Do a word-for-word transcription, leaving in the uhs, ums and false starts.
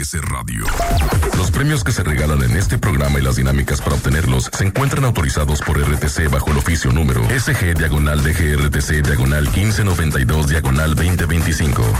R T C Radio. Los premios que se regalan en este programa y las dinámicas para obtenerlos se encuentran autorizados por R T C bajo el oficio número S G diagonal D G R T C diagonal quince noventa y dos diagonal veinte veinticinco.